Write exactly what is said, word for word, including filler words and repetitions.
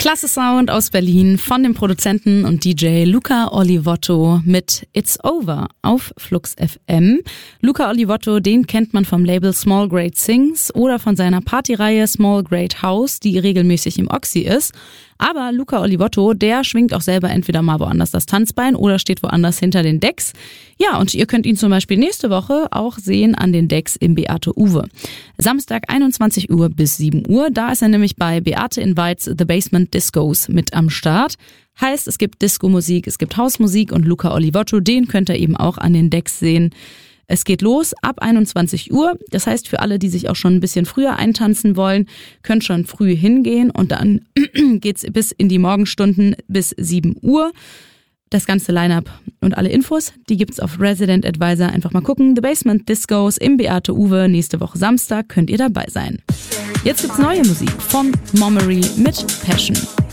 Klasse Sound aus Berlin von dem Produzenten und D J Luca Olivotto mit It's Over auf Flux F M. Luca Olivotto, den kennt man vom Label Small Great Things oder von seiner Partyreihe Small Great House, die regelmäßig im Oxy ist. Aber Luca Olivotto, der schwingt auch selber entweder mal woanders das Tanzbein oder steht woanders hinter den Decks. Ja, und ihr könnt ihn zum Beispiel nächste Woche auch sehen an den Decks im Beate Uwe. Samstag einundzwanzig Uhr bis sieben Uhr, da ist er nämlich bei Beate Invites The Basement Discos mit am Start. Heißt, es gibt Disco-Musik, es gibt Hausmusik und Luca Olivotto, den könnt ihr eben auch an den Decks sehen. Es geht los ab einundzwanzig Uhr. Das heißt, für alle, die sich auch schon ein bisschen früher eintanzen wollen, könnt schon früh hingehen und dann geht's bis in die Morgenstunden bis sieben Uhr. Das ganze Line-Up und alle Infos, die gibt's auf Resident Advisor. Einfach mal gucken. The Basement Discos im Beate Uwe. Nächste Woche Samstag könnt ihr dabei sein. Jetzt gibt's neue Musik von Momery mit Passion.